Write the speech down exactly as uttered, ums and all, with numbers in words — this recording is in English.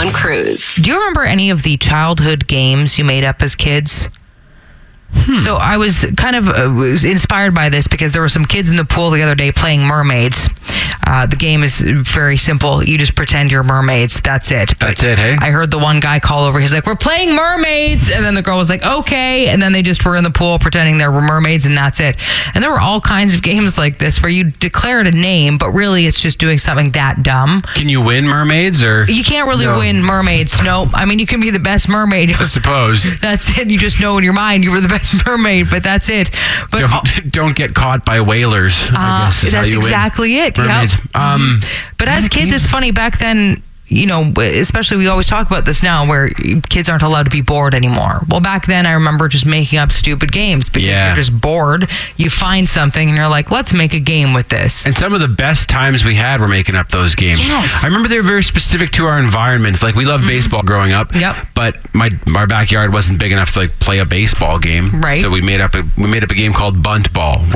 John Cruz. Do you remember any of the childhood games you made up as kids? Hmm. So I was kind of uh, was inspired by this because there were some kids in the pool the other day playing mermaids. Uh, the game is very simple. You just pretend you're mermaids. That's it. But That's it, hey? I heard the one guy call over. He's like, we're playing mermaids. And then the girl was like, okay. And then they just were in the pool pretending they were mermaids, and that's it. And there were all kinds of games like this where you declared a name, but really it's just doing something that dumb. Can you win mermaids or? You can't really No. win mermaids. No. I mean, you can be the best mermaid. I suppose. That's it. You just know in your mind you were the best mermaid, but that's it. But Don't, don't get caught by whalers, I uh, guess is how that's you win. exactly it. Mermaids. Yep. Um, But as kids, it's funny. Back then, you know, especially we always talk about this now where kids aren't allowed to be bored anymore. Well, back then, I remember just making up stupid games because Yeah. you're just bored. You find something and you're like, let's make a game with this. And some of the best times we had were making up those games. Yes. I remember they were very specific to our environments. Like, we loved baseball growing up. Yep. But my our backyard wasn't big enough to like play a baseball game. Right. So we made up a we made up a game called bunt ball.